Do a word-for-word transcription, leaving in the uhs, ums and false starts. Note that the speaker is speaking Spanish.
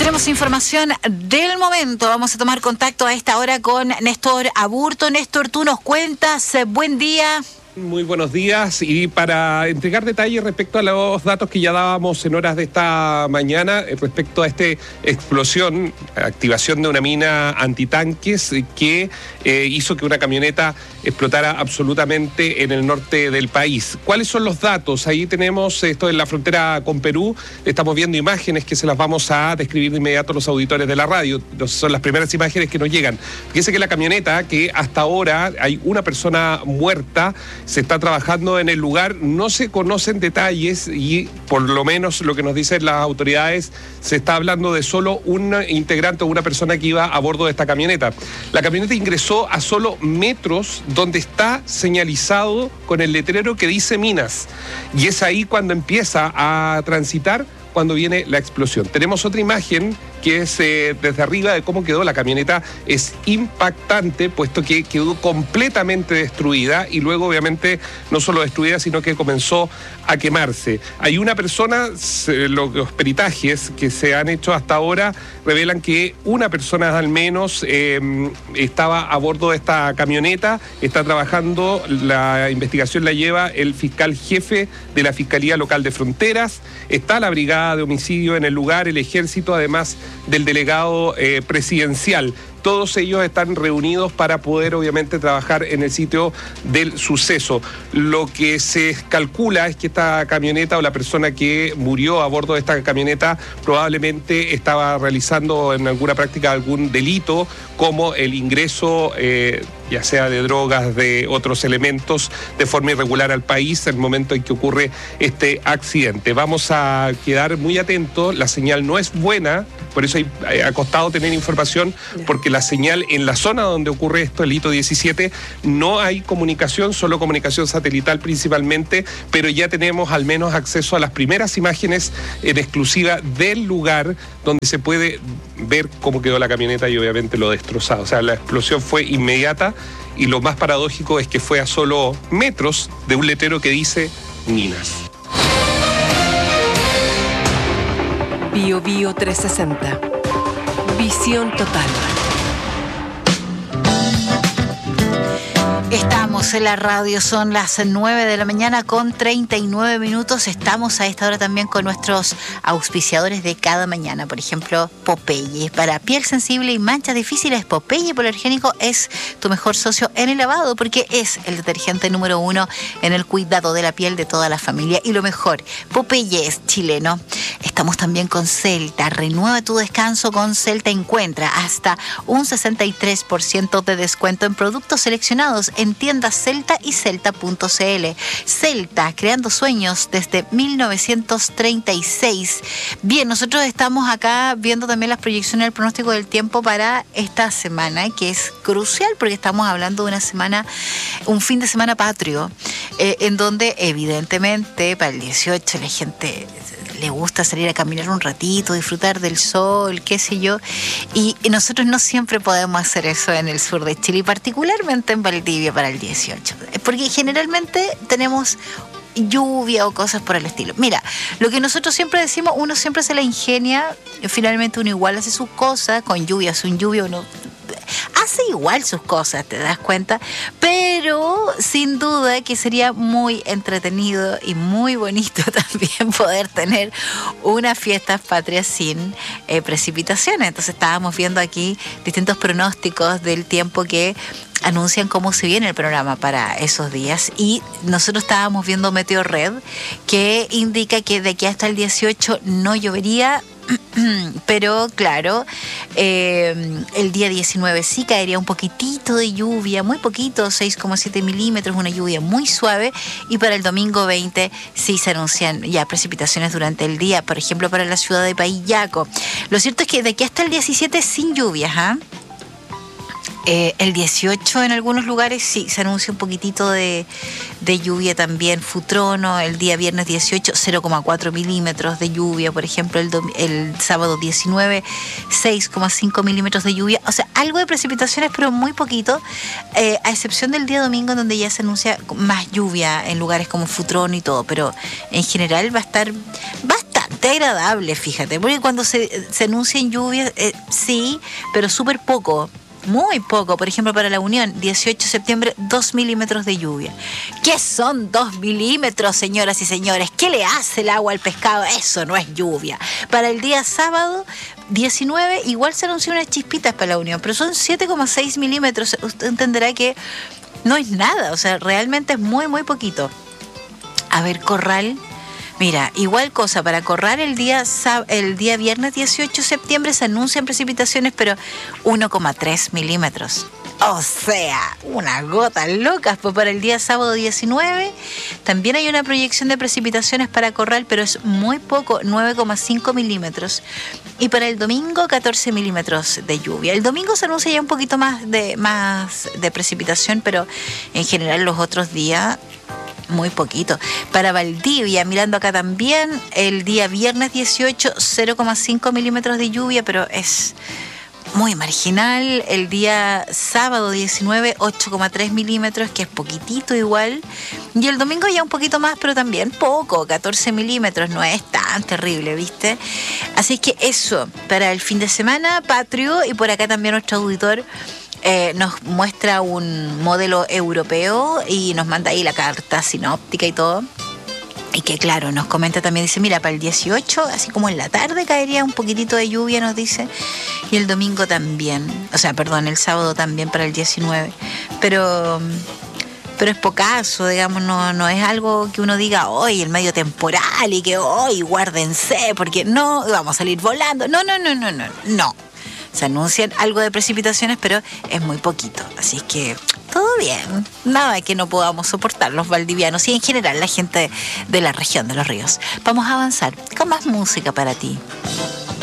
Tenemos información del momento. Vamos a tomar contacto a esta hora con Néstor Aburto. Néstor, tú nos cuentas. Buen día. Muy buenos días, y para entregar detalles respecto a los datos que ya dábamos en horas de esta mañana respecto a esta explosión, activación de una mina antitanques que eh, hizo que una camioneta explotara absolutamente en el norte del país. ¿Cuáles son los datos? Ahí tenemos esto en la frontera con Perú. Estamos viendo imágenes que se las vamos a describir de inmediato a los auditores de la radio. Son las primeras imágenes que nos llegan. Fíjense que la camioneta, que hasta ahora hay una persona muerta, se está trabajando en el lugar, no se conocen detalles y por lo menos lo que nos dicen las autoridades, se está hablando de solo un integrante o una persona que iba a bordo de esta camioneta. La camioneta ingresó a solo metros donde está señalizado con el letrero que dice minas, y es ahí cuando empieza a transitar, cuando viene la explosión. Tenemos otra imagen que es eh, desde arriba de cómo quedó la camioneta. Es impactante, puesto que quedó completamente destruida y luego obviamente no solo destruida, sino que comenzó a quemarse. Hay una persona, los peritajes que se han hecho hasta ahora revelan que una persona al menos eh, estaba a bordo de esta camioneta, está trabajando, la investigación la lleva el fiscal jefe de la Fiscalía Local de Fronteras, está la brigada de homicidio en el lugar, el ejército, además del delegado eh, presidencial. Todos ellos están reunidos para poder, obviamente, trabajar en el sitio del suceso. Lo que se calcula es que esta camioneta, o la persona que murió a bordo de esta camioneta, probablemente estaba realizando en alguna práctica algún delito, como el ingreso, eh, ya sea de drogas, de otros elementos, de forma irregular al país en el momento en que ocurre este accidente. Vamos a quedar muy atentos. La señal no es buena, por eso ha costado tener información, porque la señal en la zona donde ocurre esto, el hito diecisiete, no hay comunicación, solo comunicación satelital principalmente, pero ya tenemos al menos acceso a las primeras imágenes en exclusiva del lugar, donde se puede ver cómo quedó la camioneta y obviamente lo destrozado. O sea, la explosión fue inmediata, y lo más paradójico es que fue a solo metros de un letrero que dice minas. Bio Bio trescientos sesenta. Visión total. Estamos en la radio, son las nueve de la mañana con treinta y nueve minutos. Estamos a esta hora también con nuestros auspiciadores de cada mañana. Por ejemplo, Popeye. Para piel sensible y manchas difíciles, Popeye Hipoalergénico es tu mejor socio en el lavado, porque es el detergente número uno en el cuidado de la piel de toda la familia. Y lo mejor, Popeye es chileno. Estamos también con Celta. Renueva tu descanso con Celta. Encuentra hasta un sesenta y tres por ciento de descuento en productos seleccionados en tiendas Celta y Celta punto c l. Celta, creando sueños desde mil novecientos treinta y seis. Bien, nosotros estamos acá viendo también las proyecciones del pronóstico del tiempo para esta semana, que es crucial porque estamos hablando de una semana, un fin de semana patrio, eh, en donde evidentemente para el dieciocho la gente le gusta salir a caminar un ratito, disfrutar del sol, qué sé yo, y nosotros no siempre podemos hacer eso en el sur de Chile, y particularmente en Valdivia para el dieciocho, porque generalmente tenemos lluvia o cosas por el estilo. Mira, lo que nosotros siempre decimos, uno siempre se la ingenia, finalmente uno igual hace sus cosas, con lluvia, sin lluvia uno hace igual sus cosas, ¿te das cuenta? Pero sin duda que sería muy entretenido y muy bonito también poder tener unas fiestas patrias sin eh, precipitaciones. Entonces estábamos viendo aquí distintos pronósticos del tiempo que anuncian cómo se viene el programa para esos días, y nosotros estábamos viendo Meteorred, que indica que de aquí hasta el dieciocho no llovería, pero claro, eh, el día diecinueve sí caería un poquitito de lluvia, muy poquito, seis coma siete milímetros, una lluvia muy suave, y para el domingo veinte sí se anuncian ya precipitaciones durante el día, por ejemplo para la ciudad de Pahillaco. Lo cierto es que de aquí hasta el diecisiete sin lluvias, ¿ah? ¿eh? Eh, el dieciocho en algunos lugares sí se anuncia un poquitito de, de lluvia también. Futrono, el día viernes dieciocho, cero coma cuatro milímetros de lluvia. Por ejemplo, el, dom- el sábado diecinueve, seis coma cinco milímetros de lluvia. O sea, algo de precipitaciones, pero muy poquito, eh, a excepción del día domingo, donde ya se anuncia más lluvia en lugares como Futrono y todo. Pero en general va a estar bastante agradable, fíjate, porque cuando se, se anuncian lluvias, eh, sí, pero súper poco. Muy poco, por ejemplo para la Unión, dieciocho de septiembre, dos milímetros de lluvia. ¿Qué son dos milímetros, señoras y señores? ¿Qué le hace el agua al pescado? Eso no es lluvia. Para el día sábado, diecinueve, igual se anunció unas chispitas para la Unión, pero son siete coma seis milímetros. Usted entenderá que no es nada, o sea, realmente es muy, muy poquito. A ver, Corral. Mira, igual cosa, para Corral el día el día viernes dieciocho de septiembre se anuncian precipitaciones, pero uno coma tres milímetros. O sea, unas gotas locas. Pues para el día sábado diecinueve también hay una proyección de precipitaciones para Corral, pero es muy poco, nueve coma cinco milímetros. Y para el domingo, catorce milímetros de lluvia. El domingo se anuncia ya un poquito más de, más de precipitación, pero en general los otros días muy poquito. Para Valdivia, mirando acá también, el día viernes dieciocho, cero coma cinco milímetros de lluvia, pero es muy marginal. El día sábado diecinueve, ocho coma tres milímetros, que es poquitito igual. Y el domingo ya un poquito más, pero también poco, catorce milímetros, no es tan terrible, ¿viste? Así que eso, para el fin de semana, patrio, y por acá también nuestro auditor Eh, nos muestra un modelo europeo y nos manda ahí la carta sinóptica y todo. Y que claro, nos comenta también, dice, mira, para el dieciocho, así como en la tarde caería un poquitito de lluvia, nos dice. Y el domingo también, o sea, perdón, el sábado también para el diecinueve. Pero... pero es pocaso, digamos, no, no es algo que uno diga hoy, el medio temporal, y que hoy guárdense, porque no, vamos a salir volando. No, no, no, no, no, no. Se anuncian algo de precipitaciones, pero es muy poquito. Así es que todo bien. Nada que no podamos soportar los valdivianos y en general la gente de la región de los ríos. Vamos a avanzar con más música para ti.